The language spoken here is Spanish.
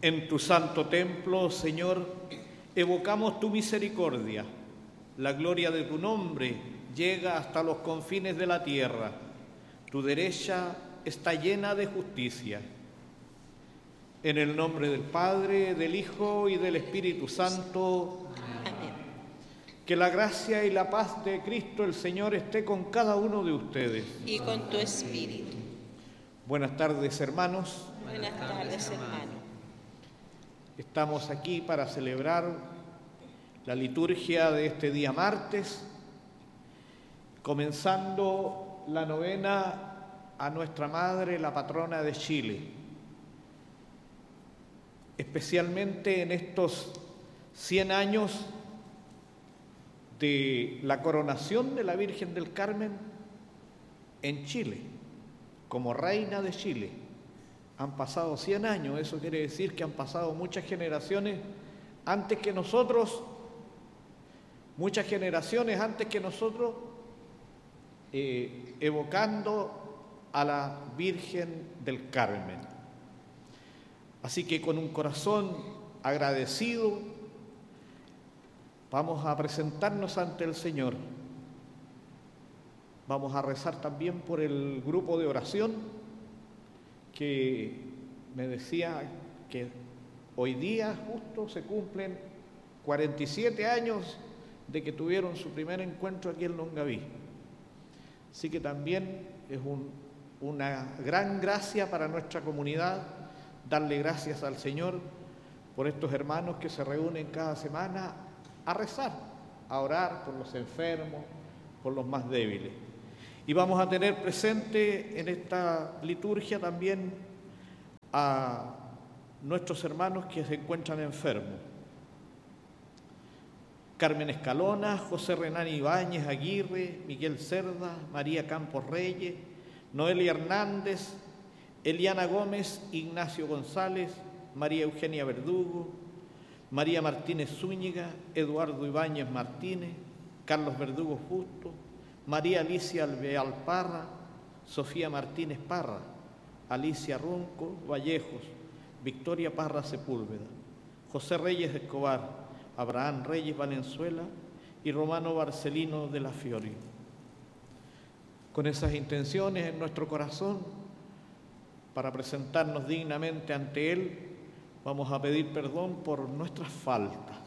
En tu santo templo, Señor, evocamos tu misericordia. La gloria de tu nombre llega hasta los confines de la tierra. Tu derecha está llena de justicia. En el nombre del Padre, del Hijo y del Espíritu Santo. Amén. Que la gracia y la paz de Cristo el Señor esté con cada uno de ustedes. Y con tu espíritu. Buenas tardes, hermanos. Buenas tardes, hermano. Estamos aquí para celebrar la liturgia de este día martes, comenzando la novena a nuestra Madre, la patrona de Chile. Especialmente en estos 100 años de la coronación de la Virgen del Carmen en Chile, como reina de Chile. Han pasado 100 años, eso quiere decir que han pasado muchas generaciones antes que nosotros, evocando a la Virgen del Carmen. Así que con un corazón agradecido, vamos a presentarnos ante el Señor. Vamos a rezar también por el grupo de oración que me decía que hoy día justo se cumplen 47 años de que tuvieron su primer encuentro aquí en Longaví. Así que también es una gran gracia para nuestra comunidad darle gracias al Señor por estos hermanos que se reúnen cada semana a rezar, a orar por los enfermos, por los más débiles. Y vamos a tener presente en esta liturgia también a nuestros hermanos que se encuentran enfermos. Carmen Escalona, José Renán Ibáñez Aguirre, Miguel Cerda, María Campos Reyes, Noelia Hernández, Eliana Gómez, Ignacio González, María Eugenia Verdugo, María Martínez Zúñiga, Eduardo Ibáñez Martínez, Carlos Verdugo Justo, María Alicia Alvear Parra, Sofía Martínez Parra, Alicia Runco Vallejos, Victoria Parra Sepúlveda, José Reyes Escobar, Abraham Reyes Valenzuela y Romano Barcelino de la Fiori. Con esas intenciones en nuestro corazón, para presentarnos dignamente ante Él, vamos a pedir perdón por nuestras faltas.